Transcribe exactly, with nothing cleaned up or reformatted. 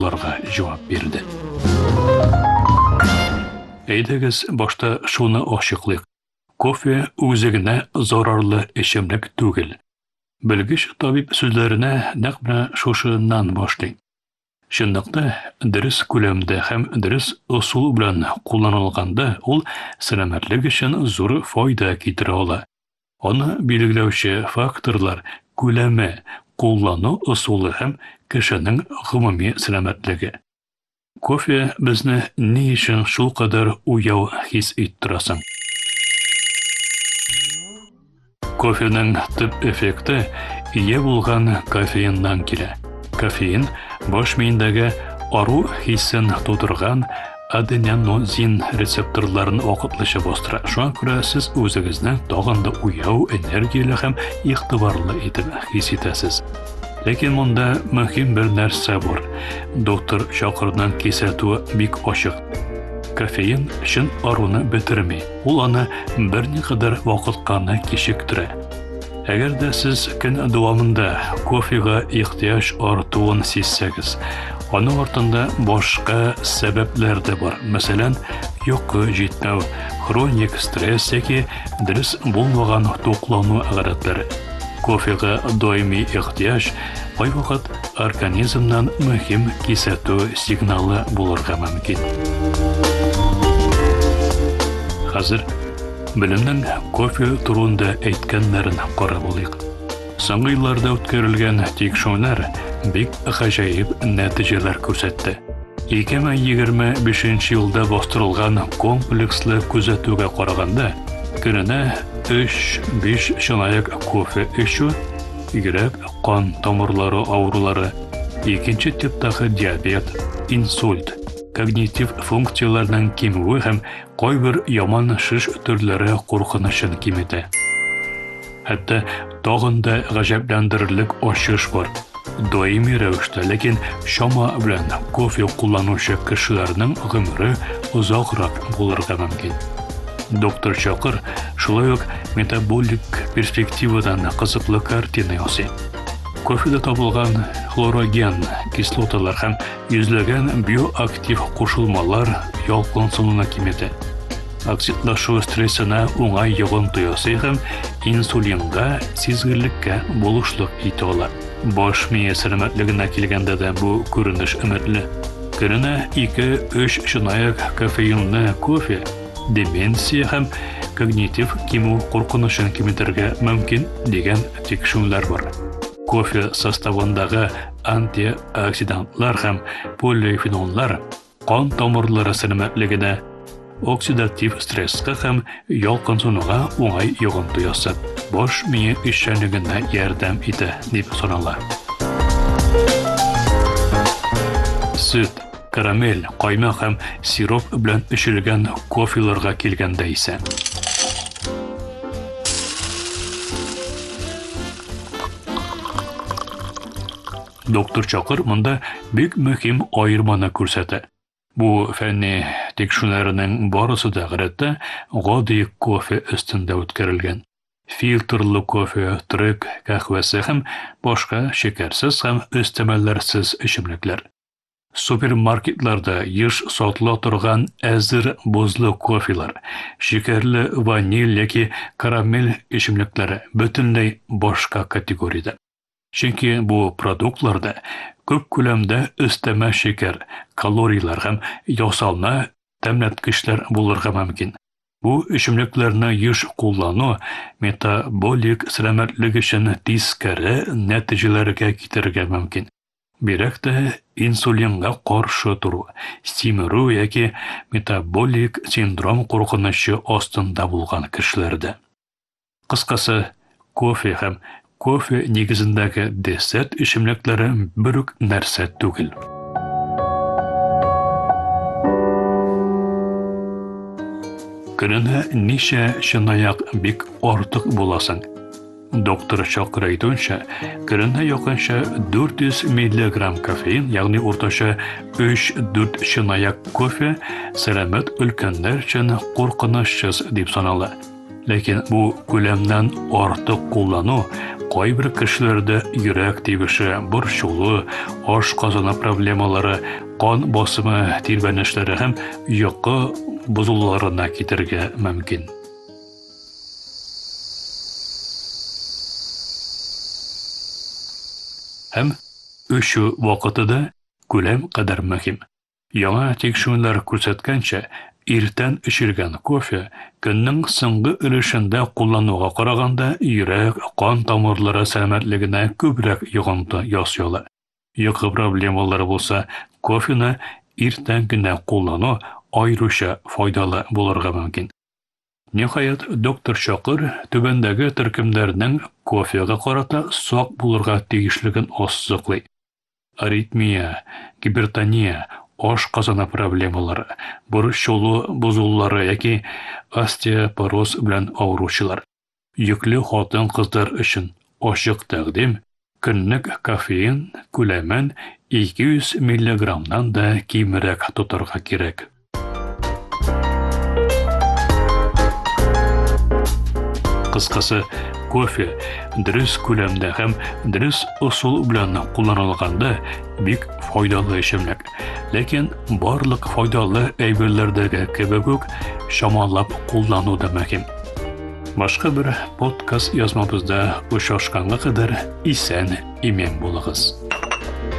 sorularga cevap berdi. Әйдәгез башта шуны ачыклыйк. Кофе үзегенә зарарлы эчемлек түгел. Белгеч табиб сүзләренә нәкъ менә шушыннан башлый. Шундыйда дөрес күләмдә һәм дөрес усул белән кулланылганда, ул сәламәтлек өчен зур файда китерә ала. Аны билгеләүче факторлар күләме, куллану усулы һәм кешенең гомуми сәламәтлеге. Кофе безне ни өчен шул кадәр уяу хис иттерәсен? Кофеның төп эффекты ие булган кофеиндан килә. Кофеин баш миендәге ару хиссен тудырган аденозин рецепторларын вакытлыча бастыра. Шуңа күрә сез үзегезне тагын да уяу, энергияле һәм игътибарлы итеп хис итәсез. Ләкин монда мөһим бер нәрсә бар. Доктор чакырдан кисәтү бик ачык. Кофеин шын аруны бетерми. Ул аны берникадәр вакытка кичектерә. Әгәр дә сез көн дәвамында кофега ихтыяҗ артуын сизсәгез, аның артында башка сәбәпләр дә бар. Мәсәлән, йокы җитмәү, хроник стресс яки дөрес булмаган туклану гадәтләре. Кофега даими ихтыяҗ кайвакыт организмнан мөһим кисәтү сигналы булырга мөмкин. Хәзер Белемнең кофе турында әйткәннәрен карап алыйк. Соңгы елларда үткәрелгән тикшерүләр бик гаҗәеп нәтиҗәләр күрсәтте. ике мең егерме бишенче елда бастырылган комплекслы күзәтүгә караганда, көненә өч-биш чынаяк кофе эчү, йөрәк, кан тамырлары авырулары, икенче типтагы диабет, инсульт, когнитив функцияләрнең кимүе һәм кайбер яман шиш төрләре куркынычын киметә. Хәтта тагын да гаҗәпләндерерлек ачыш бар. Даими рәвештә, ләкин шама белән кофе кулланучы кешеләрнең гомере озакрак булырга мөмкин. Доктор Чакыр шулай ук метаболик перспективадан кызыклы картина ясый. Кофеда табылган хлороген кислоталар һәм йөзләгән биоактив кушылмалар ялкынсынуны киметә. Оксидлашу стрессына уңай йогынты ясый һәм инсулинга сизгерлеккә булышлык итә ала. Баш мие сәламәтлегенә килгәндә дә бу күренеш өметле. Көненә ике-өч чынаяк кофеинлы кофе деменция һәм когнитив кимү куркынычын киметергә мөмкин дигән тикшерүләр бар. Кофе составындагы антиоксидантлар һәм полифеноллар кан тамырлары сәламәтлегенә, оксидатив стресска һәм ялкынсынуга уңай йогынты ясап, баш мие эшчәнлегенә ярдәм итә дип санала. Сөт, карамель, каймак һәм сироп белән эчелгән кофеларга килгәндә исә, доктор Чакыр монда бик мөһим аерманы күрсәтә. Бу фәнни тикшерүләрнең барысы да гадәттә гади кофе өстендә үткәрелгән. Фильтрлы кофе, трек, кахвәсе һәм башка шекерсез һәм өстәмәләрсез эчемлекләр. Супермаркетларда еш сатыла торган әзер бозлы кофелар, шикәрле ваниль яки карамель эчемлекләре бөтенләй башка категориядә. Чөнки бу продуктларда күп күләмдә өстәмә шикәр, калориялар һәм ясалма тәмләткечләр булырга мөмкин. Бу эчемлекләрне еш куллану метаболик сәламәтлек өчен тискәре нәтиҗәләргә китерергә мөмкин. Бирәк тә инсулинга каршы туру, стимеру яки метаболик синдром куркынычы астында булган кешеләрдә. Кыскасы, кофе һәм кофе нигезендәге десерт эчемлекләре бер үк нәрсә түгел. Көненә ничә чынаяк бик артык буласың. Доктор Чакыр әйтүенчә, көненә якынча дүрт йөз миллиграмм кофеин, ягъни уртача өч-дүрт чынаяк кофе сәламәт өлкәннәр өчен куркынычсыз дип санала. Ләкин бу күләмнән артык куллану кайбер кешеләрдә йөрәк тибеше, борчулу, ашказаны проблемалары, кан басымы тирбәнешләре һәм йокы бозулуларына китергә мөмкин. Һәм өчү вакытыда күләм кадәр мөһим. Яңа тикшерүләр күрсәткәнчә, иртән эчелгән кофе көннең соңгы өлешендә куллануга караганда йөрәк, кан тамырлары сәламәтлегенә күбрәк йогынты ясый. Йокы проблемалары булса, кофены иртән генә куллану аеруча файдалы булырга мөмкин. Ниһаять, доктор Чакыр түбәндәге төркемнәрнең кофега карата сак булырга тиешлеген ассыклый. Аритмия, гипертония, ашказаны проблемалары, борчулу бозулулары яки остеопороз белән авыручылар. Йөкле хатын-кызлар өчен ачык тәкъдим: көнлек кофеин күләмен ике йөз миллиграммнан да кимрәк тотарга кирәк. Кыскасы, кофе дөрес күләмдә һәм дөрес усул белән кулланылганда бик файдалы эчемлек. Ләкин барлык файдалы әйберләрдәге кебек үк шамалап куллану да мөһим. Башка бер подкаст язмабызда очрашканга кадәр исән имән булыгыз.